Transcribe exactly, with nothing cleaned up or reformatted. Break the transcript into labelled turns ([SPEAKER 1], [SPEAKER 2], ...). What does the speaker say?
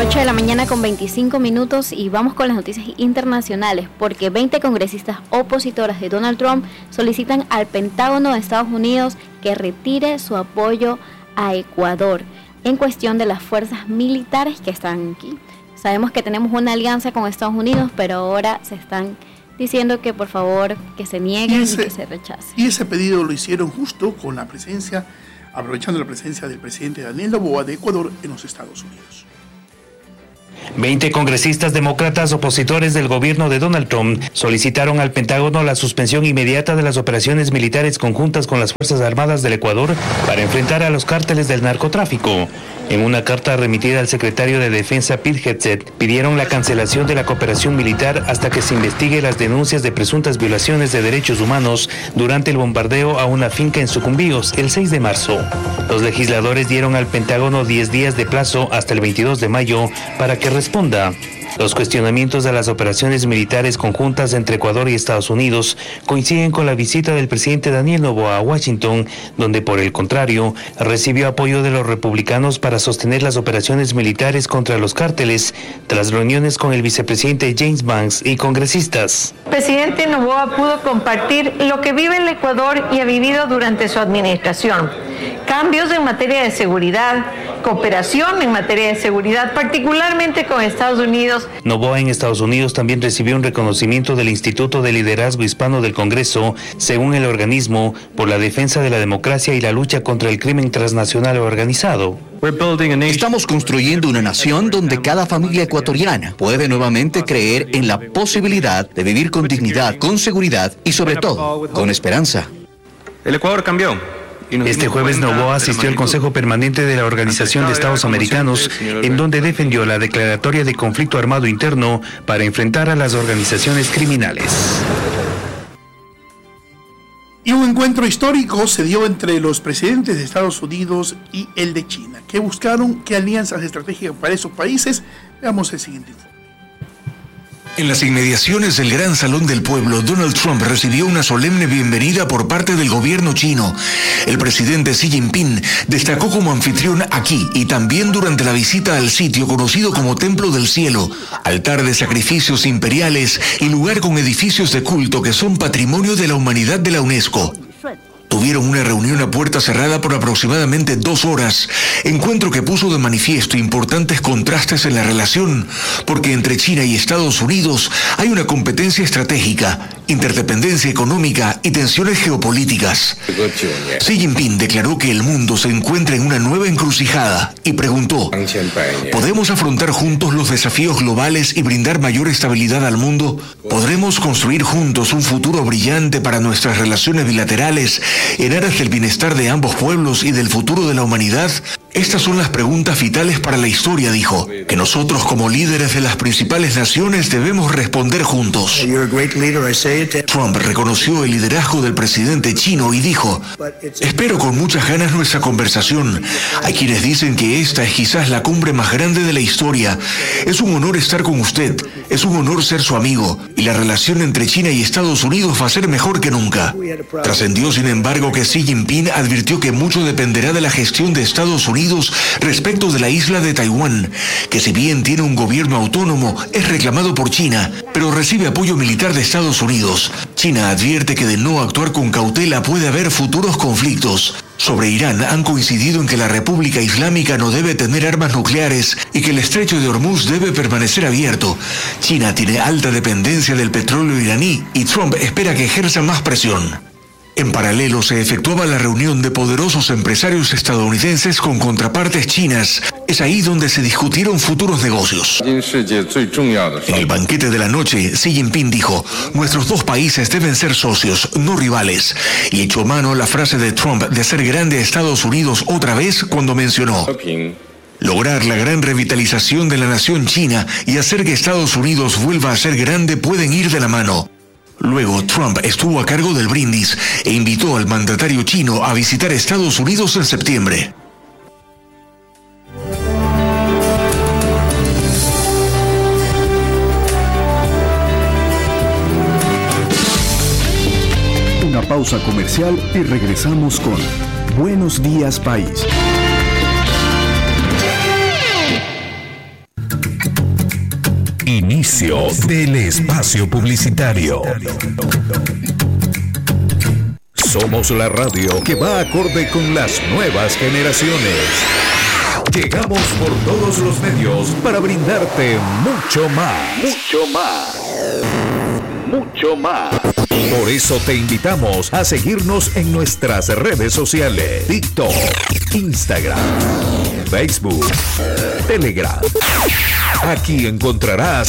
[SPEAKER 1] ocho de la mañana con veinticinco minutos y vamos con las noticias internacionales porque veinte congresistas opositoras de Donald Trump solicitan al Pentágono de Estados Unidos que retire su apoyo a Ecuador en cuestión de las fuerzas militares que están aquí. Sabemos que tenemos una alianza con Estados Unidos, pero ahora se están diciendo que por favor que se nieguen y, ese, y que se rechacen.
[SPEAKER 2] Y ese pedido lo hicieron justo con la presencia, aprovechando la presencia del presidente Daniel Noboa de Ecuador en los Estados Unidos.
[SPEAKER 3] veinte congresistas demócratas opositores del gobierno de Donald Trump solicitaron al Pentágono la suspensión inmediata de las operaciones militares conjuntas con las Fuerzas Armadas del Ecuador para enfrentar a los cárteles del narcotráfico. En una carta remitida al secretario de Defensa Pete Hegseth, pidieron la cancelación de la cooperación militar hasta que se investigue las denuncias de presuntas violaciones de derechos humanos durante el bombardeo a una finca en Sucumbíos el seis de marzo. Los legisladores dieron al Pentágono diez días de plazo hasta el veintidós de mayo para que responda. Los cuestionamientos de las operaciones militares conjuntas entre Ecuador y Estados Unidos coinciden con la visita del presidente Daniel Noboa a Washington, donde por el contrario recibió apoyo de los republicanos para sostener las operaciones militares contra los cárteles, tras reuniones con el vicepresidente James Banks y congresistas.
[SPEAKER 4] El presidente Noboa pudo compartir lo que vive el Ecuador y ha vivido durante su administración. Cambios en materia de seguridad, cooperación en materia de seguridad, particularmente con Estados Unidos.
[SPEAKER 3] Noboa en Estados Unidos también recibió un reconocimiento del Instituto de Liderazgo Hispano del Congreso, según el organismo, por la defensa de la democracia y la lucha contra el crimen transnacional organizado.
[SPEAKER 5] Estamos construyendo una nación donde cada familia ecuatoriana puede nuevamente creer en la posibilidad de vivir con dignidad, con seguridad y sobre todo, con esperanza.
[SPEAKER 6] El Ecuador cambió.
[SPEAKER 3] Este jueves Noboa asistió al Consejo Permanente de la Organización de Estados Americanos, en donde defendió la declaratoria de conflicto armado interno para enfrentar a las organizaciones criminales.
[SPEAKER 2] Y un encuentro histórico se dio entre los presidentes de Estados Unidos y el de China, que buscaron qué alianzas estratégicas para esos países. Veamos el siguiente informe.
[SPEAKER 7] En las inmediaciones del Gran Salón del Pueblo, Donald Trump recibió una solemne bienvenida por parte del gobierno chino. El presidente Xi Jinping destacó como anfitrión aquí y también durante la visita al sitio conocido como Templo del Cielo, altar de sacrificios imperiales y lugar con edificios de culto que son patrimonio de la humanidad de la UNESCO. Tuvieron una reunión a puerta cerrada por aproximadamente dos horas, encuentro que puso de manifiesto importantes contrastes en la relación, porque entre China y Estados Unidos hay una competencia estratégica, interdependencia económica y tensiones geopolíticas. Xi Jinping declaró que el mundo se encuentra en una nueva encrucijada y preguntó: ¿podemos afrontar juntos los desafíos globales y brindar mayor estabilidad al mundo? ¿Podremos construir juntos un futuro brillante para nuestras relaciones bilaterales en aras del bienestar de ambos pueblos y del futuro de la humanidad? Estas son las preguntas vitales para la historia, dijo, que nosotros como líderes de las principales naciones debemos responder juntos. Trump reconoció el liderazgo del presidente chino y dijo: espero con muchas ganas nuestra conversación. Hay quienes dicen que esta es quizás la cumbre más grande de la historia. Es un honor estar con usted, es un honor ser su amigo, y la relación entre China y Estados Unidos va a ser mejor que nunca. Trascendió, sin embargo, que Xi Jinping advirtió que mucho dependerá de la gestión de Estados Unidos respecto de la isla de Taiwán, que si bien tiene un gobierno autónomo, es reclamado por China, pero recibe apoyo militar de Estados Unidos. China advierte que de no actuar con cautela puede haber futuros conflictos. Sobre Irán han coincidido en que la República Islámica no debe tener armas nucleares y que el estrecho de Hormuz debe permanecer abierto. China tiene alta dependencia del petróleo iraní y Trump espera que ejerza más presión. En paralelo se efectuaba la reunión de poderosos empresarios estadounidenses con contrapartes chinas. Es ahí donde se discutieron futuros negocios. En el banquete de la noche, Xi Jinping dijo: nuestros dos países deben ser socios, no rivales. Y echó mano a la frase de Trump de hacer grande a Estados Unidos otra vez cuando mencionó: lograr la gran revitalización de la nación china y hacer que Estados Unidos vuelva a ser grande pueden ir de la mano. Luego, Trump estuvo a cargo del brindis e invitó al mandatario chino a visitar Estados Unidos en septiembre.
[SPEAKER 8] Una pausa comercial y regresamos con Buenos Días País.
[SPEAKER 9] Inicio del espacio publicitario. Somos la radio que va acorde con las nuevas generaciones. Llegamos por todos los medios para brindarte mucho más. Mucho más. Mucho más. Por eso te invitamos a seguirnos en nuestras redes sociales: TikTok, Instagram, Facebook, Telegram. Aquí encontrarás